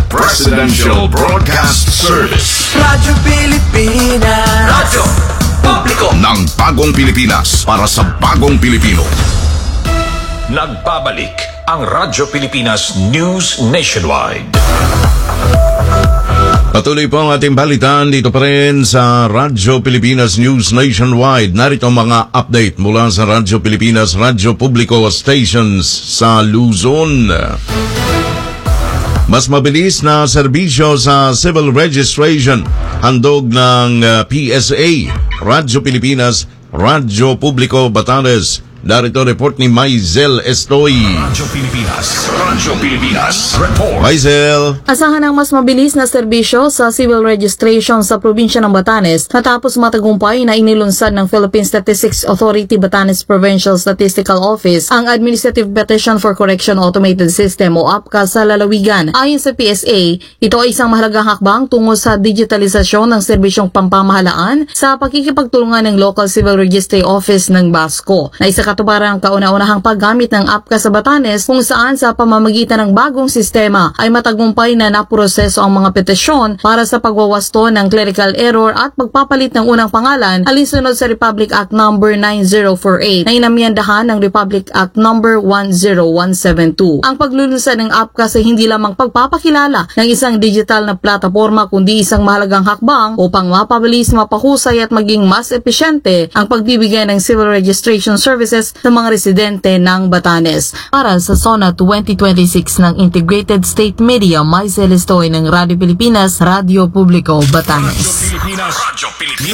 Presidential Broadcast Service. Radyo Pilipinas. Radyo Publiko ng Bagong Pilipinas para sa Bagong Pilipino. Nagbabalik ang Radyo Pilipinas News Nationwide. Patuloy po ang ating balitan dito pa rin sa Radyo Pilipinas News Nationwide. Narito ang mga update mula sa Radyo Pilipinas Radyo Publiko Stations sa Luzon. Mas mabilis na serbisyo sa civil registration, handog ng PSA, Radyo Pilipinas, Radyo Publiko Batanes. Narito report ni Maisel Estoy. Radyo Pilipinas report. Maisel. Asahan ang mas mabilis na serbisyo sa civil registration sa probinsya ng Batanes matapos matagumpay na inilunsad ng Philippine Statistics Authority Batanes Provincial Statistical Office ang Administrative Petition for Correction Automated System o APCA sa lalawigan. Ayon sa PSA, ito ay isang mahalagang hakbang tungo sa digitalisasyon ng serbisyong pampamahalaan sa pakikipagtulungan ng Local Civil Registry Office ng BASCO na isa katuparan ang kauna-unahang paggamit ng APCA sa Batanes kung saan sa pamamagitan ng bagong sistema ay matagumpay na naproseso ang mga petisyon para sa pagwawasto ng clerical error at pagpapalit ng unang pangalan alinsunod sa Republic Act No. 9048 na inamyandahan ng Republic Act No. 10172. Ang paglulunsad ng APCA sa hindi lamang pagpapakilala ng isang digital na plataforma kundi isang mahalagang hakbang upang mapabilis, mapahusay at maging mas epesyente ang pagbibigay ng civil registration services sa mga residente ng Batanes. Para sa SONA 2026 ng Integrated State Media, Maisel Estoy ng Radyo Pilipinas, Radyo Publiko, Batanes. Radyo Pilipinas.